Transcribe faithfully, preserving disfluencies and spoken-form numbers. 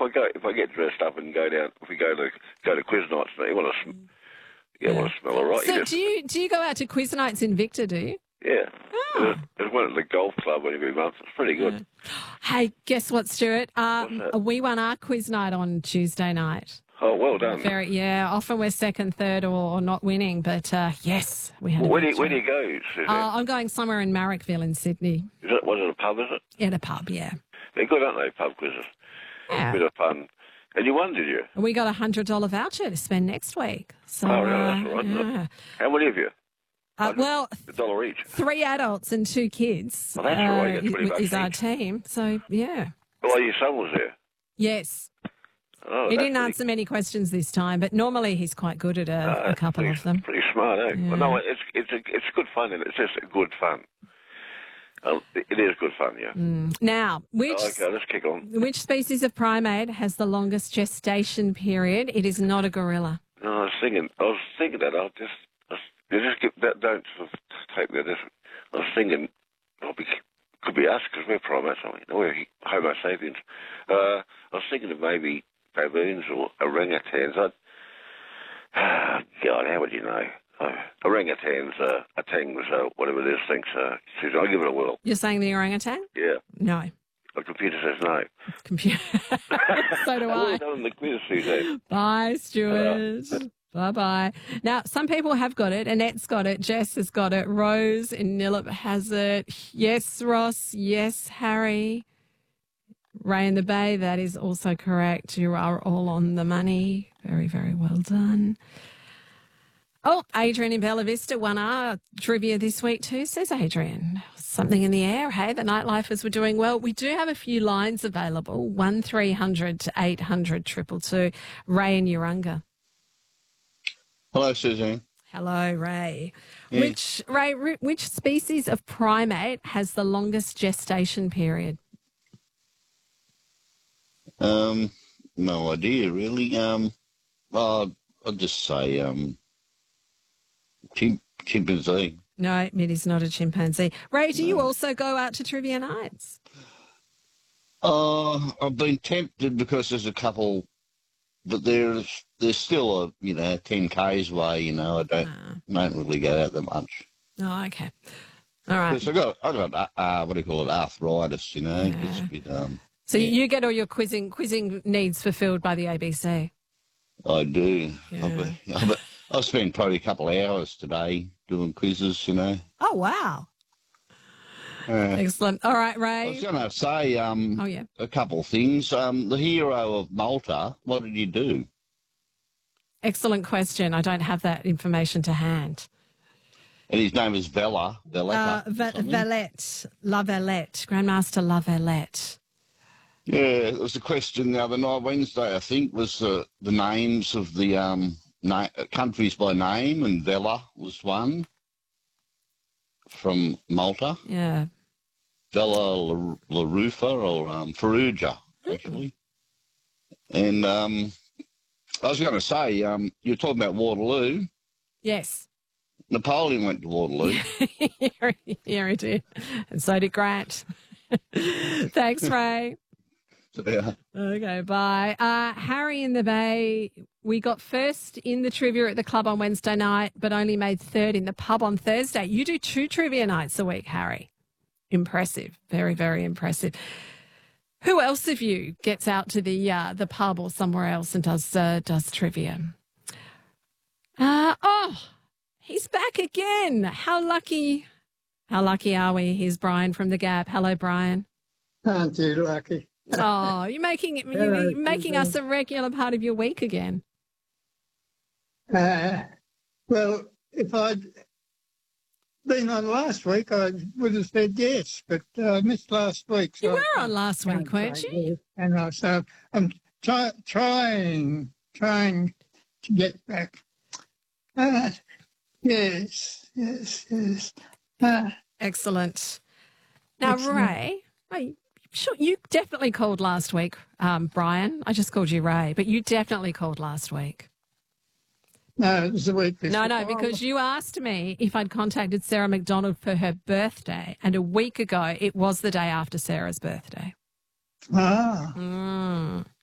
I go, if I get dressed up and go down, if we go to go to quiz nights, you want to, sm- yeah, Yeah. want to smell all right. So you just, do you do you go out to quiz nights in Victor, do you? yeah. Oh. There's, there's one at the golf club every month. It's pretty good. Hey, guess what, Stuart? Um, What's that? we won our quiz night on Tuesday night. Oh, well done. Very, yeah. Often we're second, third, or, or not winning, but uh, yes, we had. Well, a where do you, where victory. do you go, Suzanne? Uh, I'm going somewhere in Marrickville in Sydney. is it, was it a pub, is it? At a pub, yeah. They're good, aren't they, pub quizzes? Yeah. Bit of fun. And you won, did you? And we got a hundred dollar voucher to spend next week. So, Oh, really? That's uh, all right, isn't it? yeah. How many of you? Uh, well, A dollar each. three adults and two kids. Well, that's all right, you get uh, twenty is- bucks is our each. team. So, yeah. Oh, your son was there. Yes. Oh, He that's didn't pretty- answer many questions this time, but normally he's quite good at a, uh, a couple pretty, of them. Pretty smart, eh? Yeah. Well, no, it's it's a, it's good fun, and it's just good fun. Uh, it is good fun, yeah. Now, which Oh, okay, let's kick on. which species of primate has the longest gestation period? It is not a gorilla. No, I was thinking, I was thinking that. I'll just, I was, you just give that. Don't sort of take that. Just, I was thinking, well, be, could be us because we're primates, aren't we? No, we're Homo sapiens. Uh, I was thinking of maybe baboons or orangutans. I'd, ah, God, how would you know? Uh, orangutans, uh, orangs, uh, whatever this thinks. Uh, Susan, I'll give it a whirl. You're saying the orangutan? Yeah, No. the computer says no. Computer. So do Well I. done, the quiz, Suzanne. Bye, Stuart. Bye bye. Now, some people have got it. Annette's got it. Jess has got it. Rose in Nillip has it. Yes, Ross. Yes, Harry. Ray in the Bay, that is also correct. You are all on the money. Very, very well done. Oh, Adrian in Bella Vista won our trivia this week too, says Adrian. Something in the air. Hey, the nightlifers were doing well. We do have a few lines available. one three hundred to eight hundred two two two. Ray in Urunga. Hello, Suzanne. Hello, Ray. Yeah. Which Ray? Which species of primate has the longest gestation period? Um, no idea, really. Um, well, I'll just say um, chimp, chimpanzee. No, it is not a chimpanzee. Ray, do you also go out to trivia nights? Uh, I've been tempted because there's a couple, but there's there's still a you know ten k's away. You know, I don't Ah. don't really go out that much. Oh, okay. All right. Because I got I got uh, uh, what do you call it, arthritis. You know, Yeah. it's a bit, um, So yeah. you get all your quizzing quizzing needs fulfilled by the A B C. I do. Yeah. I've, been- I've, I've spent probably a couple of hours today doing quizzes. You know. Oh, wow. Uh, Excellent. All right, I Ray. was going to say um, Oh, yeah. a couple of things. Um, the hero of Malta, what did he do? Excellent question. I don't have that information to hand. And his name is Vella. Uh, Valletta. Va- something. Valette, La Valette, Grandmaster La Valette. Yeah, it was a question the other night, Wednesday, I think, was uh, the names of the um, na- countries by name, and Vella was one from Malta. Yeah. Vella La, La Rufa, or um, Farrugia, actually. And um, I was going to say, um, you're talking about Waterloo. Yes. Napoleon went to Waterloo. yeah, he did. And so did Grant. Thanks, Ray. Yeah. Okay, bye. Uh, Harry in the Bay, we got first in the trivia at the club on Wednesday night, but only made third in the pub on Thursday. You do two trivia nights a week, Harry. Impressive. Very, very impressive. Who else of you gets out to the uh, the pub or somewhere else and does uh, does trivia? Uh, oh, he's back again. How lucky. How lucky are we? Here's Brian from the Gap. Hello, Brian. Aren't you lucky? Oh, you're making it, Hello, you're making us Susan. a regular part of your week again. Uh, well, if I'd been on last week, I would have said yes, but uh, I missed last week. So You I were on can't- last can't week, weren't say you? yes. And I, so I'm try, trying, trying to get back. Uh, yes, yes, yes. Uh, Excellent. Now, Excellent. Ray, I, sure, you definitely called last week, um, Brian. I just called you Ray, but you definitely called last week. no, it was the week No, before. no, because you asked me if I'd contacted Sarah McDonald for her birthday, and a week ago it was the day after Sarah's birthday. Ah, Mm.